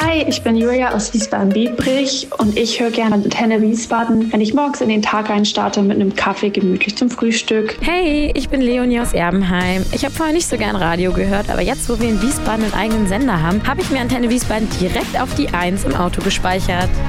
Hi, ich bin Julia aus Wiesbaden-Biebrich und ich höre gerne Antenne Wiesbaden, wenn ich morgens in den Tag reinstarte mit einem Kaffee gemütlich zum Frühstück. Hey, ich bin Leonie aus Erbenheim. Ich habe vorher nicht so gern Radio gehört, aber jetzt, wo wir in Wiesbaden einen eigenen Sender haben, habe ich mir Antenne Wiesbaden direkt auf die 1 im Auto gespeichert.